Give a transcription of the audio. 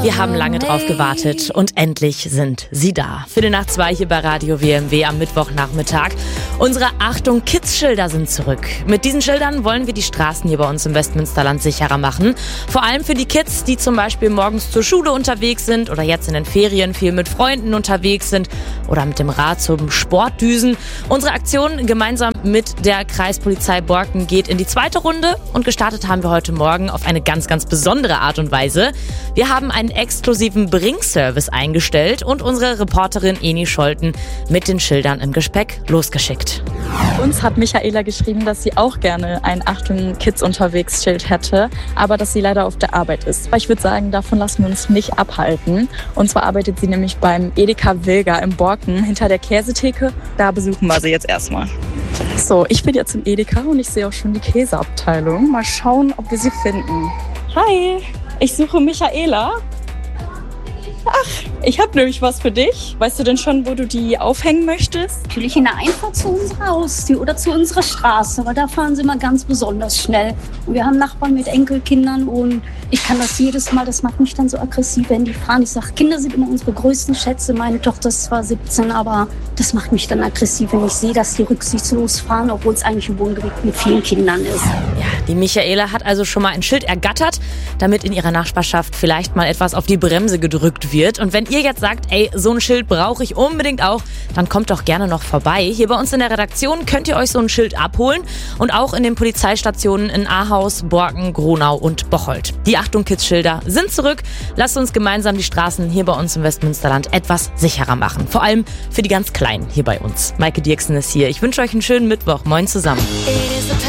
Wir haben lange drauf gewartet und endlich sind sie da. 2:15 hier bei Radio WMW am Mittwochnachmittag. Unsere Achtung Kids-Schilder sind zurück. Mit diesen Schildern wollen wir die Straßen hier bei uns im Westmünsterland sicherer machen. Vor allem für die Kids, die zum Beispiel morgens zur Schule unterwegs sind oder jetzt in den Ferien viel mit Freunden unterwegs sind oder mit dem Rad zum Sport düsen. Unsere Aktion gemeinsam mit der Kreispolizei Borken geht in die zweite Runde und gestartet haben wir heute Morgen auf eine ganz, ganz besondere Art und Weise. Wir haben einen exklusiven Bringservice eingestellt und unsere Reporterin Eni Scholten mit den Schildern im Gepäck losgeschickt. Uns hat Michaela geschrieben, dass sie auch gerne ein Achtung Kids unterwegs Schild hätte, aber dass sie leider auf der Arbeit ist. Ich würde sagen, davon lassen wir uns nicht abhalten. Und zwar arbeitet sie nämlich beim Edeka Wilga im Borken hinter der Käsetheke. Da besuchen wir sie jetzt erstmal. So, ich bin jetzt im Edeka und ich sehe auch schon die Käseabteilung. Mal schauen, ob wir sie finden. Hi, ich suche Michaela. Ach, ich habe nämlich was für dich. Weißt du denn schon, wo du die aufhängen möchtest? Natürlich in der Einfahrt zu unserer Haustür oder zu unserer Straße, weil da fahren sie immer ganz besonders schnell. Und wir haben Nachbarn mit Enkelkindern und ich kann das jedes Mal, das macht mich dann so aggressiv, wenn die fahren. Ich sage, Kinder sind immer unsere größten Schätze. Meine Tochter ist zwar 17, aber das macht mich dann aggressiv, wenn ich sehe, dass die rücksichtslos fahren, obwohl es eigentlich ein Wohngebiet mit vielen Kindern ist. Ja, die Michaela hat also schon mal ein Schild ergattert, damit in ihrer Nachbarschaft vielleicht mal etwas auf die Bremse gedrückt wird. Und wenn ihr jetzt sagt, ey, so ein Schild brauche ich unbedingt auch, dann kommt doch gerne noch vorbei. Hier bei uns in der Redaktion könnt ihr euch so ein Schild abholen und auch in den Polizeistationen in Ahaus, Borken, Gronau und Bocholt. Die Achtung Kids Schilder sind zurück. Lasst uns gemeinsam die Straßen hier bei uns im Westmünsterland etwas sicherer machen. Vor allem für die ganz Kleinen hier bei uns. Maike Dirksen ist hier. Ich wünsche euch einen schönen Mittwoch. Moin zusammen.